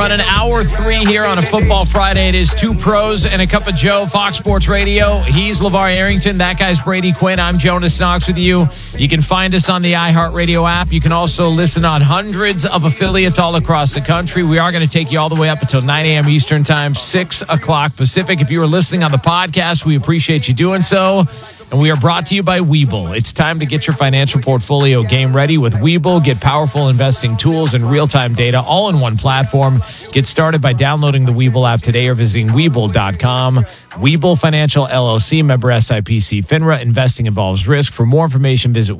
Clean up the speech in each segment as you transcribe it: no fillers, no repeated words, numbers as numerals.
running hour 3 here on a Football Friday. It is 2 pros and a cup of Joe, Fox Sports Radio. He's LeVar Arrington. That guy's Brady Quinn. I'm Jonas Knox with you. You can find us on the iHeartRadio app. You can also listen on hundreds of affiliates all across the country. We are going to take you all the way up until 9 a.m. Eastern Time, 6 o'clock Pacific. If you are listening on the podcast, we appreciate you doing so. And we are brought to you by Webull. It's time to get your financial portfolio game ready with Webull. Get powerful investing tools and real-time data all in one platform. Get started by downloading the Webull app today or visiting Webull.com. Webull Financial LLC, member SIPC FINRA. Investing involves risk. For more information, visit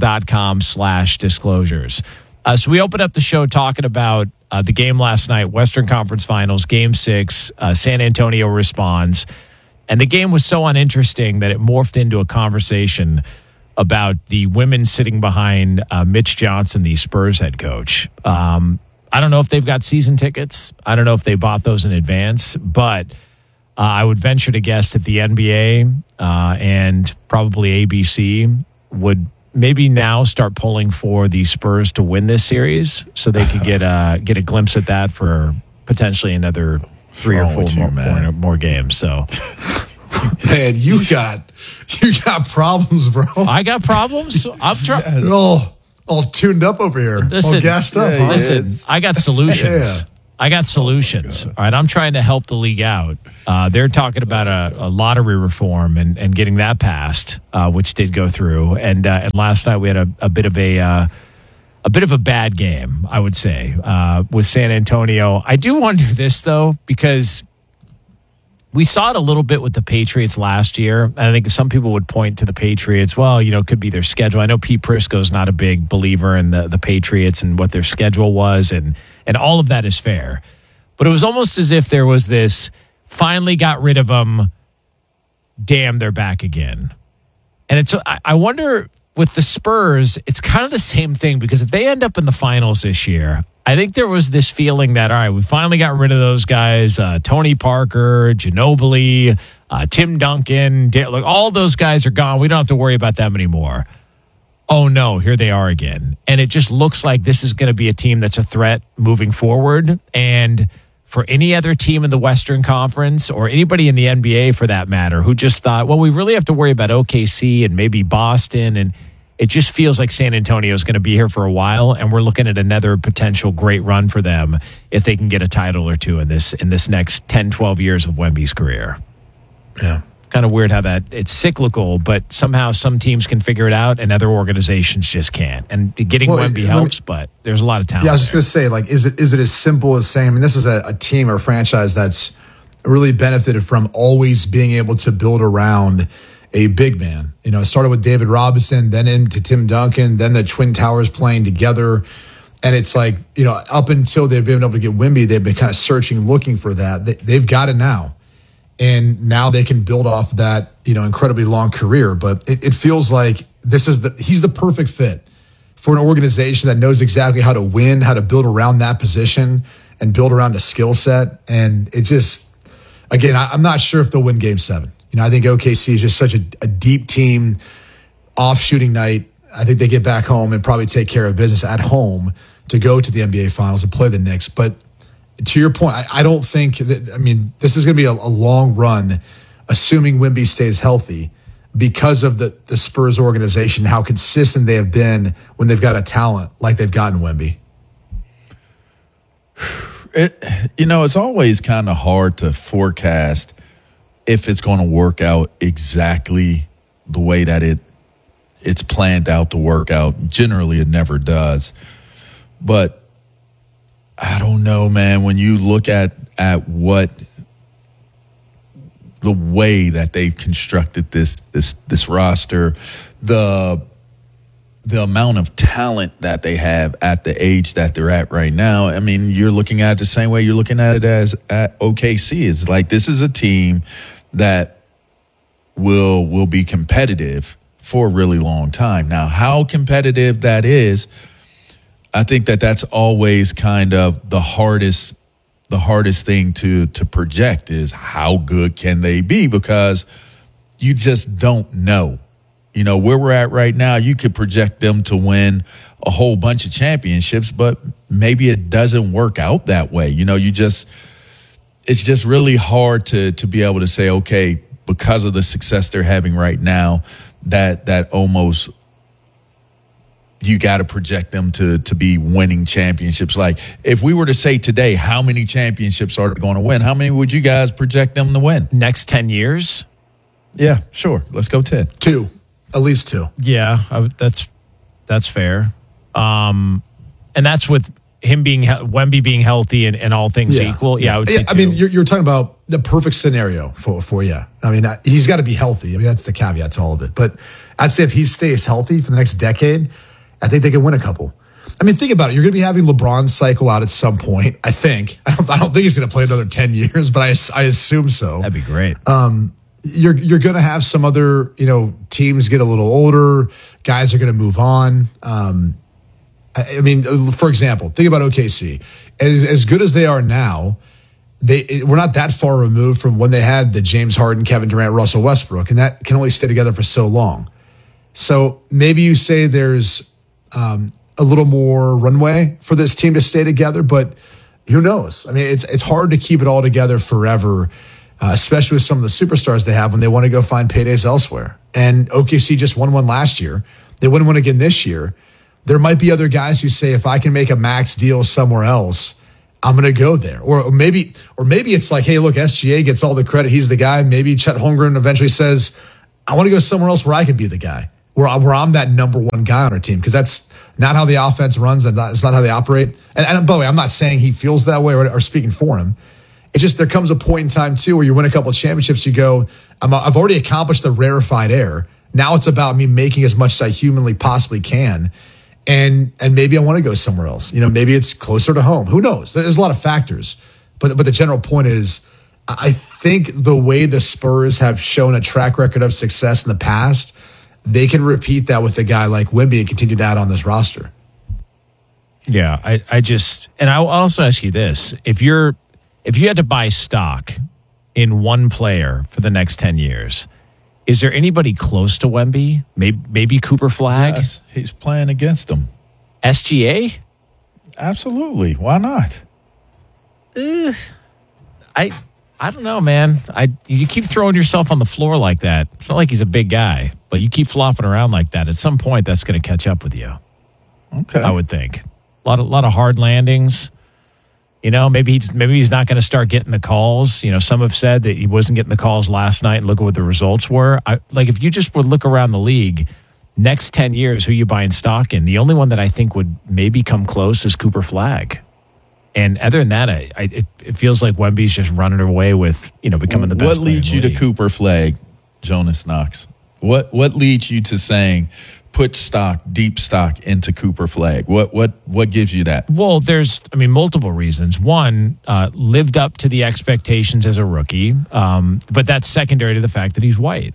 Webull.com/disclosures. So we opened up the show talking about the game last night, Western Conference Finals, Game 6. San Antonio responds. And the game was so uninteresting that it morphed into a conversation about the women sitting behind Mitch Johnson, the Spurs head coach. I don't know if they've got season tickets. I don't know if they bought those in advance, but I would venture to guess that the NBA and probably ABC would maybe now start pulling for the Spurs to win this series so they could get a glimpse at that for potentially another 3 or 4 more games. So, man, you got problems, bro. I got problems. I'm trying. All tuned up over here. Listen, all gassed up. Yeah, listen, I got solutions. Yeah. I got solutions. All right, I'm trying to help the league out. They're talking about a lottery reform and getting that passed, which did go through. And last night we had a bit of a bad game, I would say, with San Antonio. I do wonder this, though, because we saw it a little bit with the Patriots last year. And I think some people would point to the Patriots. Well, it could be their schedule. I know Pete Prisco's not a big believer in the Patriots and what their schedule was, and all of that is fair. But it was almost as if there was this, finally got rid of them, damn, they're back again. And I wonder, with the Spurs, it's kind of the same thing, because if they end up in the finals this year, I think there was this feeling that, all right, we finally got rid of those guys, Tony Parker, Ginobili, Tim Duncan, look, all those guys are gone. We don't have to worry about them anymore. Oh, no, here they are again. And it just looks like this is going to be a team that's a threat moving forward. And for any other team in the Western Conference, or anybody in the NBA for that matter, who just thought, well, we really have to worry about OKC and maybe Boston, and it just feels like San Antonio is going to be here for a while, and we're looking at another potential great run for them if they can get a title or two in this next 10, 12 years of Wemby's career. Yeah. Kind of weird how it's cyclical, but somehow some teams can figure it out and other organizations just can't. And getting Wemby helps, but there's a lot of talent. Yeah, I was just going to say, like, is it as simple as saying, I mean, this is a team or franchise that's really benefited from always being able to build around a big man. It started with David Robinson, then into Tim Duncan, then the Twin Towers playing together. And it's like, up until they've been able to get Wemby, they've been kind of searching, looking for that. They've got it now. And now they can build off that, incredibly long career. But it feels like he's the perfect fit for an organization that knows exactly how to win, how to build around that position and build around a skill set. And it just, again, I'm not sure if they'll win Game 7. I think OKC is just such a deep team. Off shooting night, I think they get back home and probably take care of business at home to go to the NBA Finals and play the Knicks. But to your point, I don't think this is going to be a long run, assuming Wemby stays healthy, because of the Spurs organization, how consistent they have been when they've got a talent like they've gotten Wemby. It's always kind of hard to forecast if it's going to work out exactly the way that it's planned out to work out. Generally, it never does. But I don't know, man. When you look at what the way that they've constructed this roster, the amount of talent that they have at the age that they're at right now, I mean, you're looking at it the same way you're looking at it as at OKC. It's like, this is a team that will be competitive for a really long time. Now, how competitive that is, I think that's always kind of the hardest thing to project, is how good can they be, because you just don't know. Where we're at right now, you could project them to win a whole bunch of championships, but maybe it doesn't work out that way. It's just really hard to be able to say, okay, because of the success they're having right now, that almost you got to project them to be winning championships. Like, if we were to say today, how many championships are they going to win? How many would you guys project them to win? Next 10 years? Yeah, sure. Let's go 10. 2. At least 2. Yeah, that's fair. And that's with him Wemby being healthy and all things equal. Yeah, I would say 2. I mean, you're talking about the perfect scenario for you. I mean, he's got to be healthy. I mean, that's the caveat to all of it. But I'd say if he stays healthy for the next decade, I think they can win a couple. I mean, think about it. You're going to be having LeBron's cycle out at some point, I think. I don't think he's going to play another 10 years, but I assume so. That'd be great. You're going to have some other, teams get a little older. Guys are going to move on. I mean, for example, think about OKC. As good as they are now, we're not that far removed from when they had the James Harden, Kevin Durant, Russell Westbrook, and that can only stay together for so long. So maybe you say there's a little more runway for this team to stay together, but who knows? I mean, it's hard to keep it all together forever, especially with some of the superstars they have when they want to go find paydays elsewhere. And OKC just won one last year. They win one again this year. There might be other guys who say, if I can make a max deal somewhere else, I'm going to go there. Or maybe it's like, hey, look, SGA gets all the credit. He's the guy. Maybe Chet Holmgren eventually says, I want to go somewhere else where I can be the guy, where I'm that number one guy on our team, because that's not how the offense runs. It's not how they operate. And by the way, I'm not saying he feels that way or speaking for him. It's just there comes a point in time, too, where you win a couple of championships, you go, I've already accomplished the rarefied air. Now it's about me making as much as I humanly possibly can. And maybe I want to go somewhere else. Maybe it's closer to home. Who knows? There's a lot of factors. But the general point is, I think the way the Spurs have shown a track record of success in the past, they can repeat that with a guy like Wemby and continue to add on this roster. Yeah, I'll also ask you this. If you had to buy stock in one player for the next 10 years, is there anybody close to Wemby? Maybe Cooper Flagg? Yes, he's playing against him. SGA? Absolutely. Why not? I don't know, man. You keep throwing yourself on the floor like that. It's not like he's a big guy, but you keep flopping around like that. At some point, that's going to catch up with you. Okay, I would think a lot of hard landings. Maybe he's not going to start getting the calls. Some have said that he wasn't getting the calls last night, and look at what the results were. If you just would look around the league, next 10 years, who you buying stock in? The only one that I think would maybe come close is Cooper Flagg. And other than that, it feels like Wemby's just running away with becoming the best. What leads you to Cooper Flagg, Jonas Knox? What leads you to saying put deep stock into Cooper Flagg? What gives you that? Well, there's multiple reasons. One, lived up to the expectations as a rookie, but that's secondary to the fact that he's white.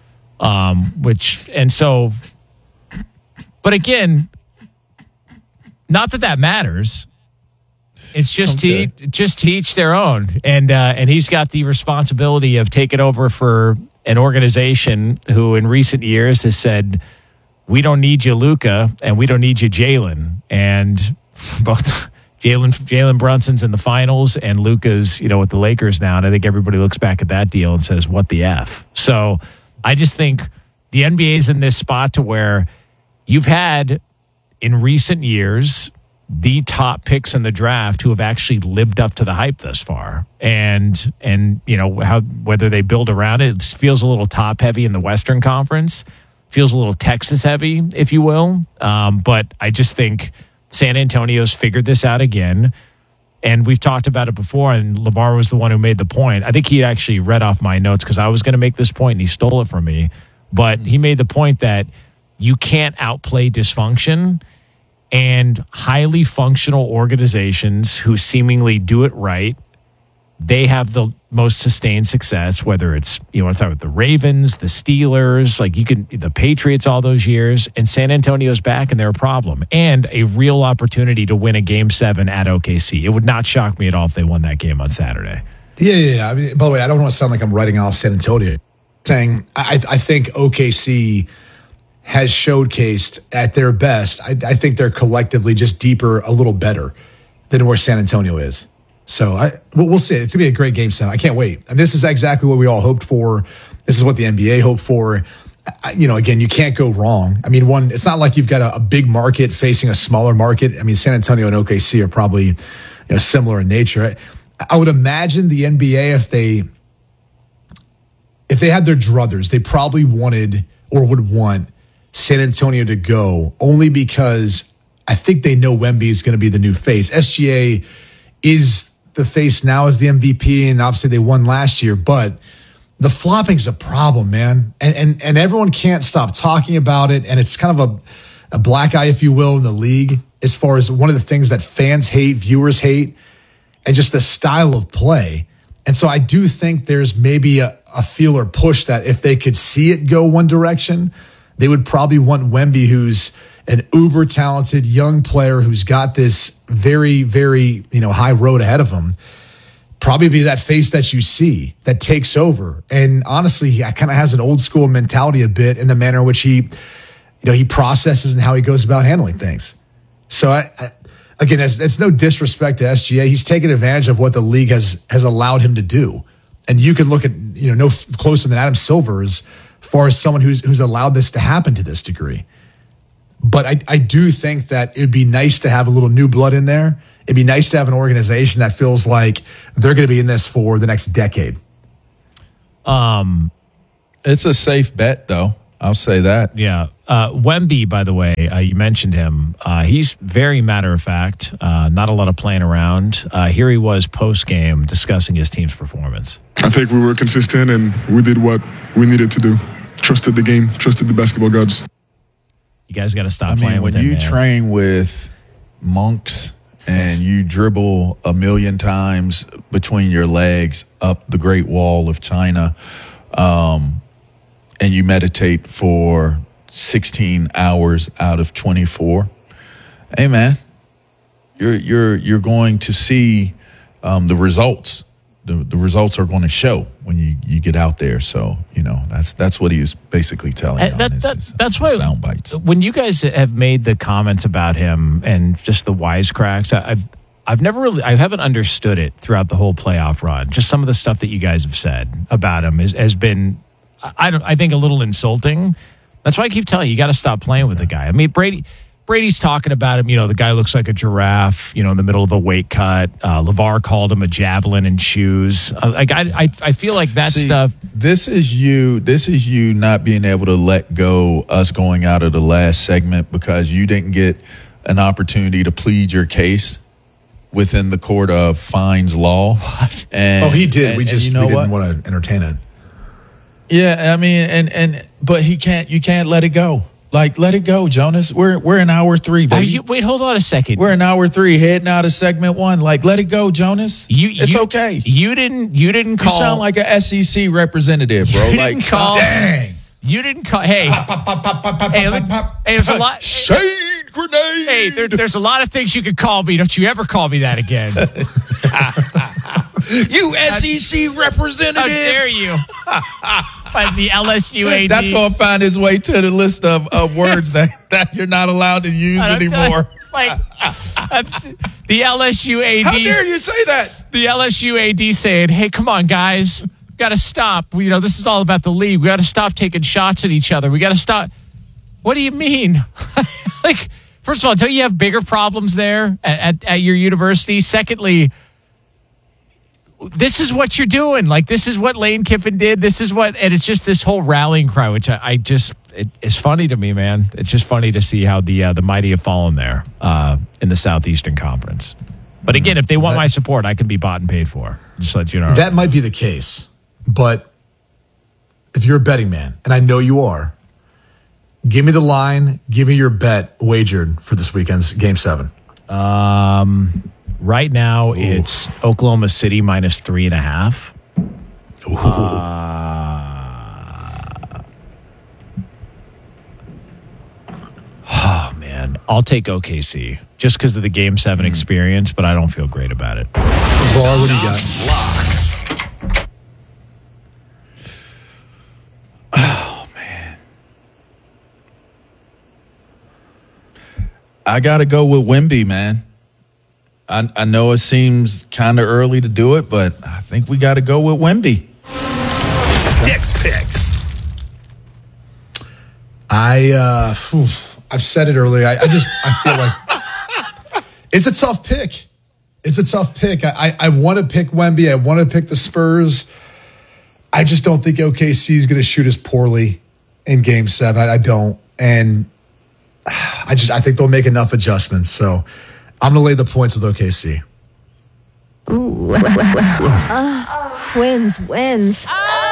But again, not that matters. It's just to each their own, and he's got the responsibility of taking over for an organization who, in recent years, has said, "We don't need you, Luka, and we don't need you, Jalen." And both Jalen Brunson's in the finals, and Luka's with the Lakers now, and I think everybody looks back at that deal and says, "What the f?" So I just think the NBA is in this spot to where you've had in recent years the top picks in the draft who have actually lived up to the hype thus far. And whether they build around it feels a little top heavy in the Western Conference, feels a little Texas heavy, if you will. But I just think San Antonio's figured this out again. And we've talked about it before, and LeVar was the one who made the point. I think he actually read off my notes because I was going to make this point and he stole it from me. But he made the point that you can't outplay dysfunction. And highly functional organizations who seemingly do it right, they have the most sustained success, whether it's, you want to talk about the Ravens, the Steelers, the Patriots all those years, and San Antonio's back and they're a problem. And a real opportunity to win a Game 7 at OKC. It would not shock me at all if they won that game on Saturday. Yeah. I mean, by the way, I don't want to sound like I'm writing off San Antonio. Saying I think OKC has showcased at their best, I think they're collectively just deeper, a little better than where San Antonio is. So we'll see. It's going to be a great Game 7. I can't wait. And this is exactly what we all hoped for. This is what the NBA hoped for. Again, you can't go wrong. I mean, it's not like you've got a big market facing a smaller market. I mean, San Antonio and OKC are probably similar in nature. I would imagine the NBA, if they had their druthers, they probably wanted or would want San Antonio to go, only because I think they know Wemby is going to be the new face. SGA is the face now as the MVP, and obviously they won last year, but the flopping's a problem, man. And everyone can't stop talking about it, and it's kind of a black eye, if you will, in the league, as far as one of the things that fans hate, viewers hate, and just the style of play. And so I do think there's maybe a feel or push that if they could see it go one direction, they would probably want Wemby, who's an uber talented young player who's got this very, very, high road ahead of him, probably be that face that you see that takes over. And honestly, he kind of has an old school mentality a bit in the manner in which he processes and how he goes about handling things. So again, it's no disrespect to SGA. He's taken advantage of what the league has allowed him to do. And you can look at, no closer than Adam Silver as far as someone who's allowed this to happen to this degree. But I do think that it'd be nice to have a little new blood in there. It'd be nice to have an organization that feels like they're going to be in this for the next decade. It's a safe bet, though. I'll say that. Yeah. Wemby, by the way, you mentioned him. He's very matter of fact, not a lot of playing around. Here he was post-game discussing his team's performance. I think we were consistent and we did what we needed to do. Trusted the game, trusted the basketball gods. You guys got to stop playing with him, when you man. train with monks and you dribble 1,000,000 times between your legs up the Great Wall of China, and you meditate for 16 hours out of 24, hey man, you're going to see the results. The results are going to show when you get out there. So that's what he was basically telling you. That's why sound bites. When you guys have made the comments about him and just the wisecracks, I haven't understood it throughout the whole playoff run. Just some of the stuff that you guys have said about him has been, I think, a little insulting. That's why I keep telling you got to stop playing with the guy. I mean, Brady's talking about him. The guy looks like a giraffe. In the middle of a weight cut. LeVar called him a javelin in shoes. I feel like that stuff. This is you not being able to let go us going out of the last segment because you didn't get an opportunity to plead your case within the court of fines law. What? He did. We didn't want to entertain it. Yeah, I mean, but you can't let it go. Like, let it go, Jonas. We're in hour 3, baby. Wait, hold on a second. We're in hour 3, heading out of segment 1. Like, let it go, Jonas. It's okay. You didn't call. You sound like an SEC representative, bro. Dang. You didn't call. Hey, there's a lot. Shade grenade. Hey, there's a lot of things you could call me. Don't you ever call me that again? You SEC representative. How dare you? Find the LSU AD. That's going to find its way to the list of words that you're not allowed to use anymore. The LSU AD. How dare you say that? The LSU AD saying, hey, come on, guys. We got to stop. This is all about the league. We got to stop taking shots at each other. We got to stop. What do you mean? First of all, don't you have bigger problems there at your university? Secondly, this is what you're doing. This is what Lane Kiffin did. And it's just this whole rallying cry, which it's funny to me, man. It's just funny to see how the mighty have fallen there in the Southeastern Conference. But again, if they want my support, I can be bought and paid for. Just let you know. That might be the case. But if you're a betting man, and I know you are, give me the line, give me your bet wagered for this weekend's Game 7. Right now, it's Oklahoma City minus 3.5. Oh, man. I'll take OKC just because of the Game 7 experience, but I don't feel great about it. Bar, what do you got? Locks. Oh, man. I got to go with Wemby, man. I know it seems kind of early to do it, but I think we got to go with Wemby. Sticks picks. I've said it earlier. I feel like it's a tough pick. It's a tough pick. I want to pick Wemby. I want to pick the Spurs. I just don't think OKC is going to shoot as poorly in Game 7. I don't. And I think they'll make enough adjustments. So I'm going to lay the points with OKC. Ooh. Wins.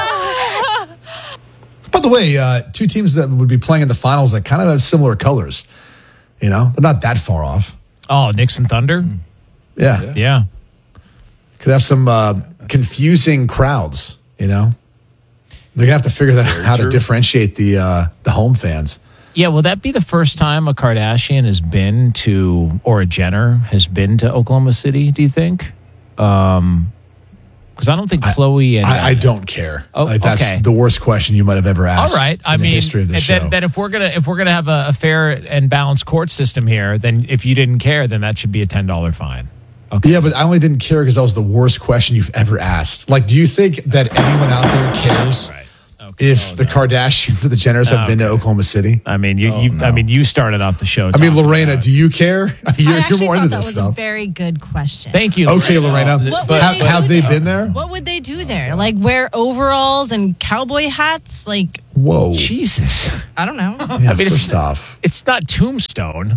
By the way, two teams that would be playing in the finals that kind of have similar colors. You know, they're not that far off. Oh, Knicks and Thunder? Yeah. Could have some confusing crowds, you know? They're going to have to figure that out, how to differentiate the home fans. Yeah, will that be the first time a Kardashian has been to, or a Jenner has been to Oklahoma City, do you think? Because I don't think Chloe and... I don't care. Oh, that's okay. the worst question you might have ever asked. All right. in the history of the show. Then if we're gonna have a fair and balanced court system here, then if you didn't care, then that should be a $10 fine. Okay. Yeah, but I only didn't care because that was the worst question you've ever asked. Like, do you think that anyone out there cares if the Kardashians or the Jenners have been to Oklahoma City? I mean, you started off the show. I mean, Lorena, do you care? You're more into this stuff. A very good question. Thank you. Okay, Lorena. Have they been there? What would they do there? Like wear overalls and cowboy hats? Like, whoa, Jesus! I don't know. Yeah, I mean, first off, it's not Tombstone.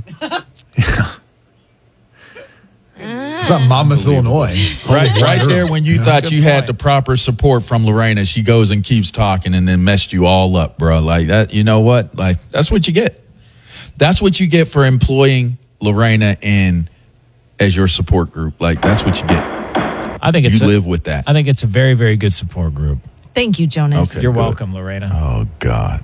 It's not Monmouth, Illinois. Right there when you thought you had the proper support from Lorena, she goes and keeps talking and then messed you all up, bro. Like that, you know what? Like that's what you get. That's what you get for employing Lorena in as your support group. Like that's what you get. I think you live with that. I think it's a very, very good support group. Thank you, Jonas. Okay, You're good. welcome, Lorena. Oh God.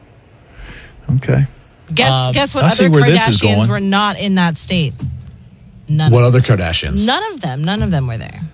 Okay. Guess what I other see where this is Kardashians going. were not in that state? What other Kardashians? None of them were there.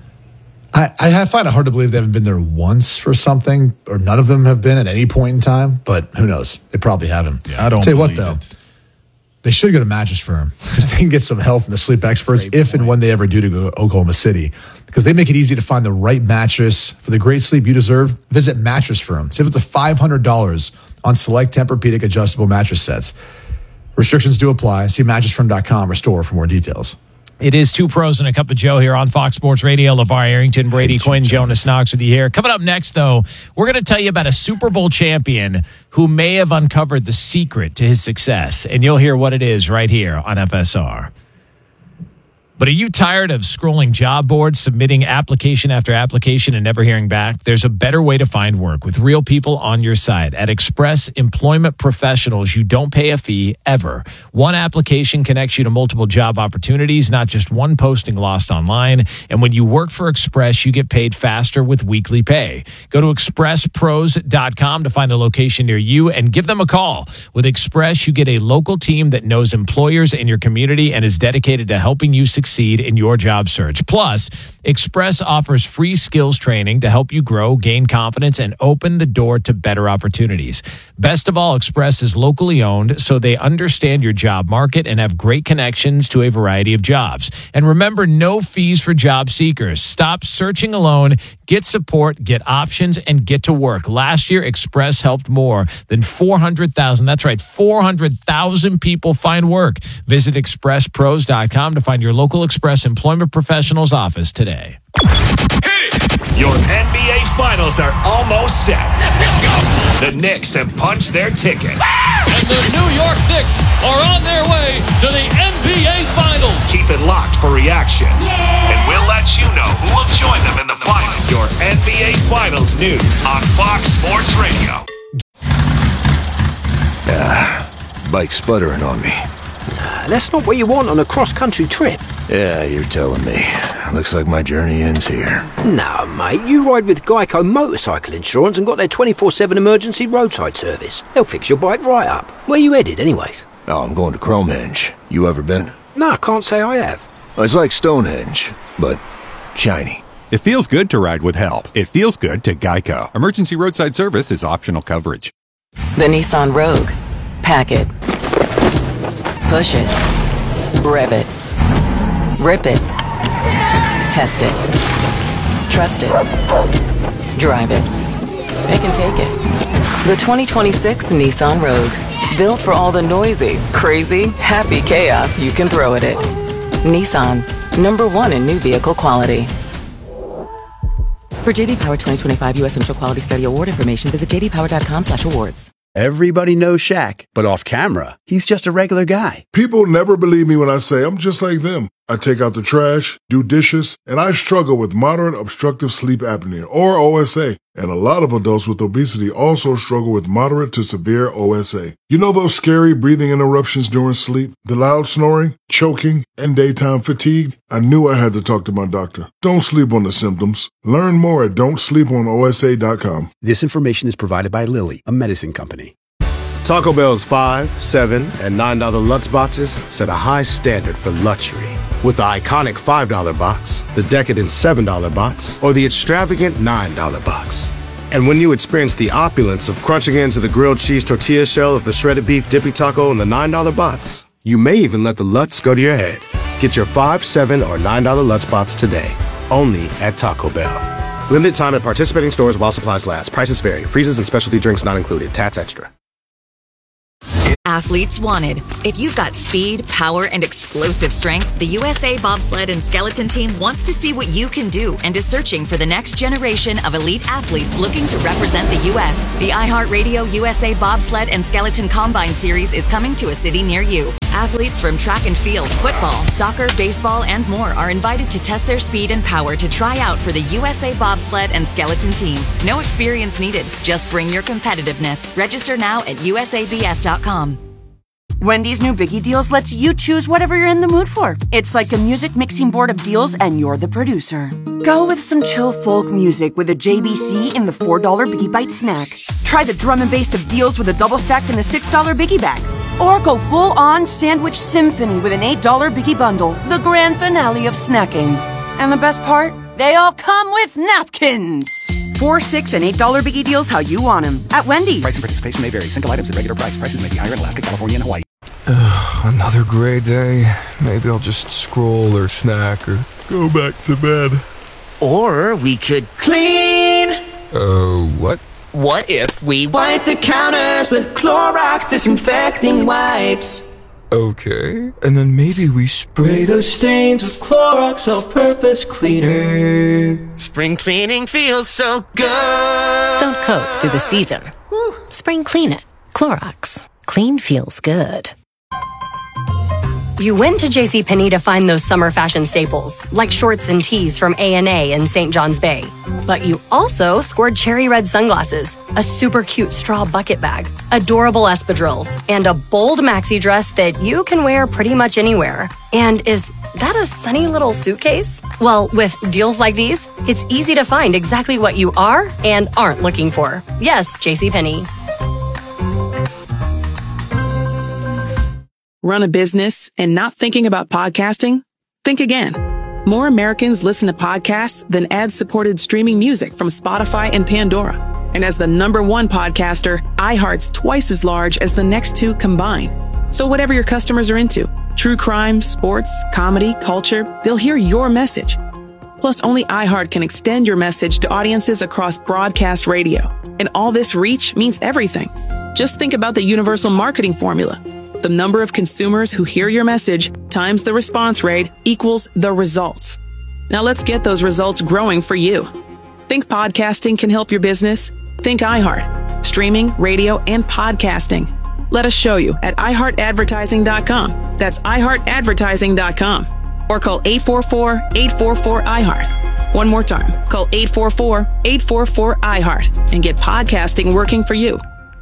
I find it hard to believe they haven't been there once for something, or none of them have been at any point in time, but who knows? They probably haven't. Yeah, I don't Tell you what, believe though. They should go to Mattress Firm because they can get some help from the sleep experts and when they ever do to go to Oklahoma City, because they make it easy to find the right mattress for the great sleep you deserve. Visit Mattress Firm. Save up to $500 on select Tempur-Pedic adjustable mattress sets. Restrictions do apply. See mattressfirm.com or store for more details. It is Two Pros and a Cup of Joe here on Fox Sports Radio. LeVar Arrington, Brady Quinn, Jonas Knox with you here. Coming up next, though, we're going to tell you about a Super Bowl champion who may have uncovered the secret to his success, and you'll hear what it is right here on FSR. But are you tired of scrolling job boards, submitting application after application, and never hearing back? There's a better way to find work with real people on your side. At Express Employment Professionals, you don't pay a fee ever. One application connects you to multiple job opportunities, not just one posting lost online. And when you work for Express, you get paid faster with weekly pay. Go to expresspros.com to find a location near you and give them a call. With Express, you get a local team that knows employers in your community and is dedicated to helping you succeed in your job search. Plus, Express offers free skills training to help you grow, gain confidence, and open the door to better opportunities. Best of all, Express is locally owned, so they understand your job market and have great connections to a variety of jobs. And remember, no fees for job seekers. Stop searching alone. Get support, get options, and get to work. Last year, Express helped more than 400,000. That's right, 400,000 people find work. Visit expresspros.com to find your local Express Employment Professionals office today. Your NBA Finals are almost set. Let's go. The Knicks have punched their ticket. And the New York Knicks are on their way to the NBA Finals. Keep it locked for reactions. And we'll let you know who will join them in the finals. Your NBA Finals news on Fox Sports Radio. Bike sputtering on me. That's not what you want on a cross-country trip. Yeah, you're telling me. Looks like my journey ends here. No, mate, you ride with Geico Motorcycle Insurance and got their 24/7 emergency roadside service. They'll fix your bike right up. Where you headed, anyways? Oh, I'm going to Cromehenge. You ever been? No, I can't say I have. It's like Stonehenge, but shiny. It feels good to ride with help. It feels good to Geico. Emergency roadside service is optional coverage. The Nissan Rogue. Pack it. Push it. Rev it. Rip it. Test it. Trust it. Drive it. Pick and take it. The 2026 Nissan Rogue. Built for all the noisy, crazy, happy chaos you can throw at it. Nissan. #1 in new vehicle quality. For JD Power 2025 U.S. Initial Quality Study Award information, visit jdpower.com/awards. Everybody knows Shaq, but off camera, he's just a regular guy. People never believe me when I say I'm just like them. I take out the trash, do dishes, and I struggle with moderate obstructive sleep apnea, or OSA. And a lot of adults with obesity also struggle with moderate to severe OSA. You know those scary breathing interruptions during sleep? The loud snoring, choking, and daytime fatigue? I knew I had to talk to my doctor. Don't sleep on the symptoms. Learn more at don'tsleeponosa.com. This information is provided by Lilly, a medicine company. Taco Bell's $5, $7, and $9 Lutz boxes set a high standard for luxury. With the iconic $5 box, the decadent $7 box, or the extravagant $9 box. And when you experience the opulence of crunching into the grilled cheese tortilla shell of the shredded beef dippy taco in the $9 box, you may even let the Lutz go to your head. Get your $5, $7, or $9 Lutz box today, only at Taco Bell. Limited time at participating stores while supplies last. Prices vary. Freezes and specialty drinks not included. Tats extra. Athletes wanted. If you've got speed, power, and explosive strength, the USA Bobsled and Skeleton Team wants to see what you can do and is searching for the next generation of elite athletes looking to represent the U.S. The iHeartRadio USA Bobsled and Skeleton Combine Series is coming to a city near you. Athletes from track and field, football, soccer, baseball, and more are invited to test their speed and power to try out for the USA Bobsled and Skeleton Team. No experience needed. Just bring your competitiveness. Register now at usabs.com. Wendy's new Biggie Deals lets you choose whatever you're in the mood for. It's like a music mixing board of deals, and you're the producer. Go with some chill folk music with a JBC in the $4 Biggie Bite snack. Try the drum and bass of deals with a double stack in the $6 Biggie Bag. Or go full-on sandwich symphony with an $8 Biggie Bundle, the grand finale of snacking. And the best part? They all come with napkins. $4, $6, and $8 Biggie Deals how you want them at Wendy's. Price and participation may vary. Single items at regular price. Prices may be higher in Alaska, California, and Hawaii. Another gray day. Maybe I'll just scroll or snack or go back to bed. Or we could clean. What? What if we wipe the counters with Clorox disinfecting wipes? Okay, and then maybe we Spray those stains with Clorox all-purpose cleaner. Spring cleaning feels so good. Don't coat through the season. Spring clean it. Clorox. Clean feels good. You went to JCPenney to find those summer fashion staples, like shorts and tees from A&A in St. John's Bay. But you also scored cherry red sunglasses, a super cute straw bucket bag, adorable espadrilles, and a bold maxi dress that you can wear pretty much anywhere. And is that a sunny little suitcase? Well, with deals like these, it's easy to find exactly what you are and aren't looking for. Yes, JCPenney. Run a business and not thinking about podcasting? Think again. More Americans listen to podcasts than ad-supported streaming music from Spotify and Pandora. And as the #1 podcaster, iHeart's twice as large as the next two combined. So whatever your customers are into, true crime, sports, comedy, culture, they'll hear your message. Plus, only iHeart can extend your message to audiences across broadcast radio. And all this reach means everything. Just think about the universal marketing formula. The number of consumers who hear your message times the response rate equals the results. Now let's get those results growing for you. Think podcasting can help your business? Think iHeart. Streaming, radio, and podcasting. Let us show you at iHeartAdvertising.com. That's iHeartAdvertising.com. Or call 844-844-iHeart. One more time. Call 844-844-iHeart and get podcasting working for you.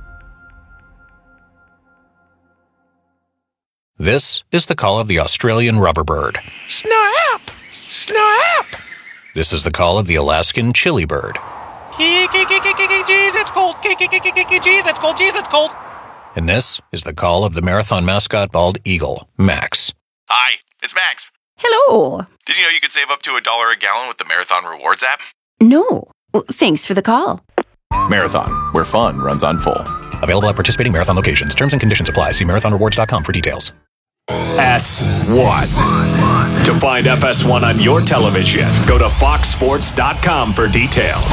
This is the call of the Australian rubberbird. Snap! Snap! This is the call of the Alaskan chili bird. Jeez, it's cold. Jeez, it's cold. Jeez, it's cold. And this is the call of the marathon mascot bald eagle, Max. Hi, it's Max. Hello. Did you know you could save up to $1 a gallon with the Marathon Rewards app? No. Well, thanks for the call. Marathon, where fun runs on full. Available at participating Marathon locations. Terms and conditions apply. See marathonrewards.com for details. FS1. To find FS1 on your television, go to foxsports.com for details.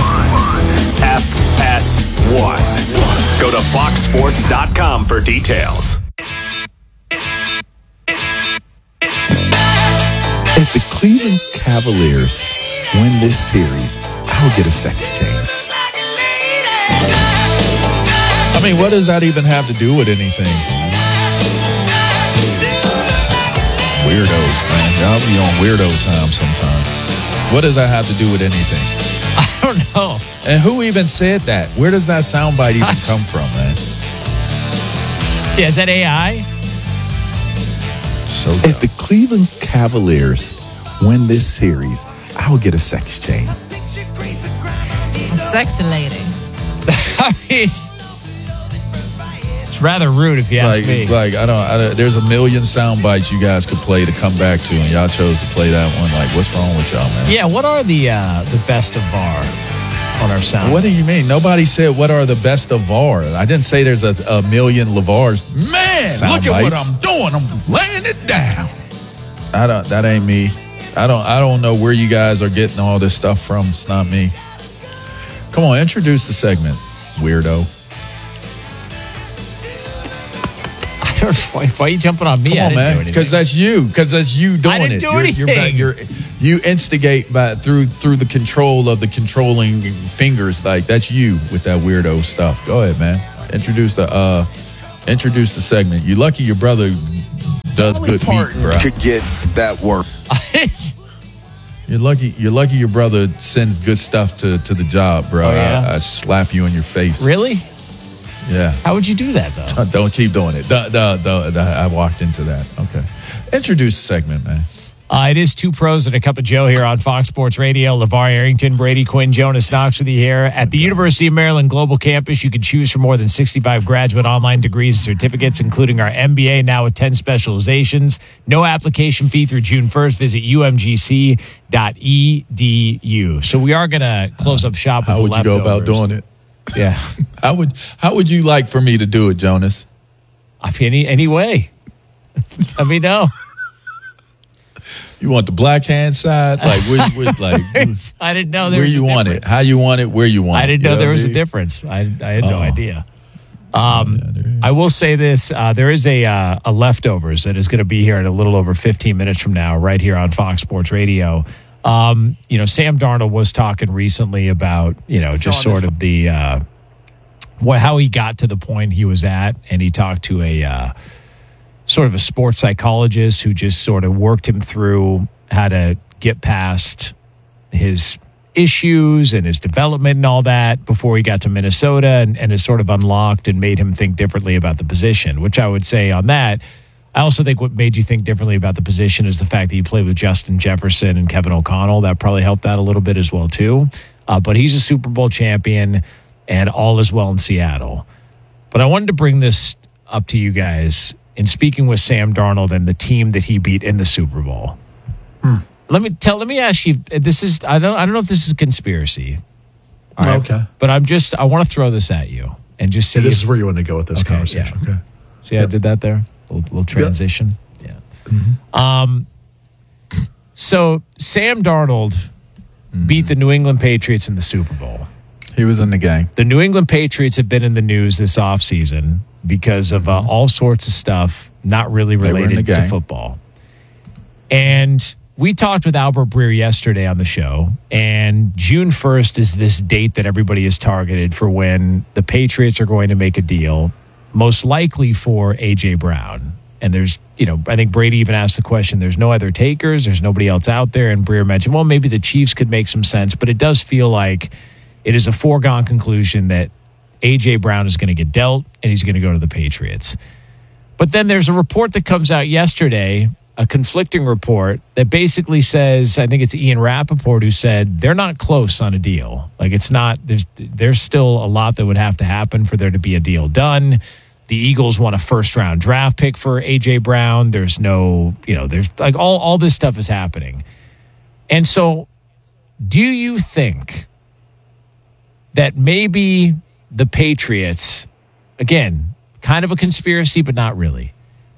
FS1. Go to foxsports.com for details. If the Cleveland Cavaliers win this series, I will get a sex change. I mean, what does that even have to do with anything? Weirdos, man. Y'all be on weirdo time sometimes. What does that have to do with anything? I don't know. And who even said that? Where does that soundbite even come from, man? Yeah, is that AI? So if the Cleveland Cavaliers win this series, I will get a sex change. Sexy lady. I mean, it's rather rude if you ask me. Like, I don't. There's a million sound bites you guys could play to come back to, and y'all chose to play that one. Like, what's wrong with y'all, man? Yeah, what are the best of VAR on our sound? What do you mean? Nobody said what are the best of VAR. I didn't say there's a million LeVars. Man, look at what I'm doing. I'm laying it down. That ain't me. I don't know where you guys are getting all this stuff from. It's not me. Come on, introduce the segment, weirdo. I don't know. Why are you jumping on me? Come on, man. Because that's you. Because that's you doing it. I didn't do anything. You instigate through the control of the controlling fingers. Like, that's you with that weirdo stuff. Go ahead, man. Introduce the segment. You lucky your brother does good meat, bro. Could get that work. You're lucky your brother sends good stuff to the job, bro. Oh, yeah? I slap you in your face. Really? Yeah. How would you do that, though? Don't keep doing it. I walked into that. Okay. Introduce the segment, man. It is Two Pros and a Cup of Joe here on Fox Sports Radio. LeVar Arrington, Brady Quinn, Jonas Knox with you here. At the University of Maryland Global Campus, you can choose from more than 65 graduate online degrees and certificates, including our MBA, now with 10 specializations. No application fee through June 1st. Visit umgc.edu. So we are going to close up shop with the leftovers. How would you go about doing it? Yeah. How would you like for me to do it, Jonas? I mean, any way. Let me know. You want the black hand side? Like, like I didn't know there where was you a want difference. it, how you want it, where you want it. I didn't know there was a difference. I had no idea. I will say this: there is a leftovers that is going to be here in a little over 15 minutes from now, right here on Fox Sports Radio. Sam Darnold was talking recently about just sort of the how he got to the point he was at, and he talked to a sort of a sports psychologist who just sort of worked him through how to get past his issues and his development and all that before he got to Minnesota, and it sort of unlocked and made him think differently about the position, which I would say on that. I also think what made you think differently about the position is the fact that you played with Justin Jefferson and Kevin O'Connell. That probably helped that a little bit as well, too. But he's a Super Bowl champion, and all is well in Seattle. But I wanted to bring this up to you guys in speaking with Sam Darnold and the team that he beat in the Super Bowl. Let me ask you, this is, I don't know if this is a conspiracy. All right? Okay. But I want to throw this at you and just see. This is where you want to go with this conversation. Yeah. Okay. See how I did that there? A little transition. Yeah. So Sam Darnold beat the New England Patriots in the Super Bowl. He was in the game. The New England Patriots have been in the news this offseason because of all sorts of stuff not really related to football. And we talked with Albert Breer yesterday on the show, and June 1st is this date that everybody is targeted for when the Patriots are going to make a deal, most likely for A.J. Brown. And there's, I think Brady even asked the question, there's no other takers, there's nobody else out there. And Breer mentioned, well, maybe the Chiefs could make some sense, but it does feel like it is a foregone conclusion that A.J. Brown is going to get dealt and he's going to go to the Patriots. But then there's a report that comes out yesterday, a conflicting report that basically says, I think it's Ian Rappaport who said they're not close on a deal. Like it's not, there's still a lot that would have to happen for there to be a deal done. The Eagles want a first-round draft pick for A.J. Brown. There's no, there's like all this stuff is happening. And so do you think that maybe the Patriots, again, kind of a conspiracy, but not really,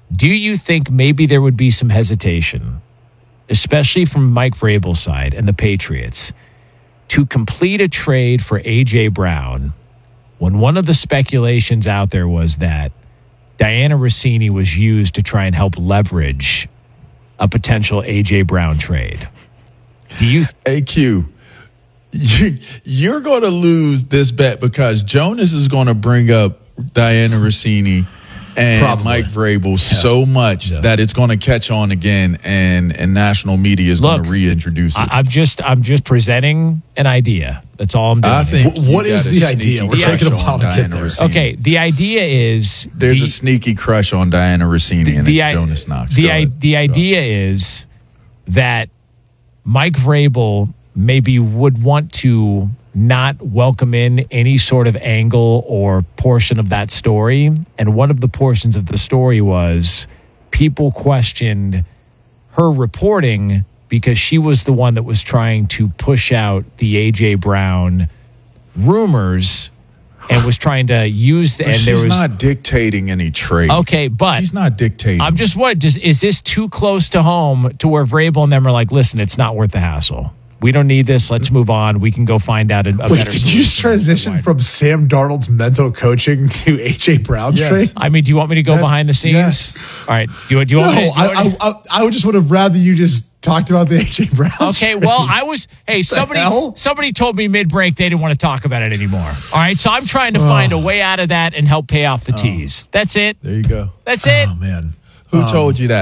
Do you think maybe there would be some hesitation, especially from Mike Vrabel's side and the Patriots, to complete a trade for A.J. Brown when one of the speculations out there was that Diana Rossini was used to try and help leverage a potential A.J. Brown trade? Do you... AQ, you're going to lose this bet because Jonas is going to bring up Diana Rossini and Mike Vrabel so much that it's going to catch on again, and national media is going to reintroduce it. I'm just presenting an idea. That's all I'm doing. I think what is the idea? We're taking a while to get there. Okay, the idea is there's a sneaky crush on Diana Rossini and Jonas Knox. The idea is that Mike Vrabel maybe would want to not welcome in any sort of angle or portion of that story. And one of the portions of the story was people questioned her reporting because she was the one that was trying to push out the A.J. Brown rumors and was trying to use the... But and she's there was not dictating any trade. Okay, but... She's not dictating. I'm just what? Is this too close to home to where Vrabel and them are like, listen, it's not worth the hassle. We don't need this. Let's move on. We can go find out a better did you just transition from Sam Darnold's mental coaching to A.J. Brown trade? I mean, do you want me to go behind the scenes? Yes. All right. Do you want me to, I would just would have rather you just talked about the A.J. Brown Okay, trade. well, I was... Hey, somebody told me mid-break they didn't want to talk about it anymore. All right, so I'm trying to find a way out of that and help pay off the tees. That's it. There you go. That's it. Oh, man. Who told you that?